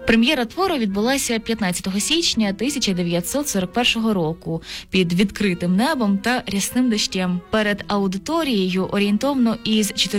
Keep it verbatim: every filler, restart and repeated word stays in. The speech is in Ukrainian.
Прем'єра твору відбулася п'ятнадцятого січня тисяча дев'ятсот сорок першого року під відкритим небом та рясним дощем. Перед аудиторією орієнтовно із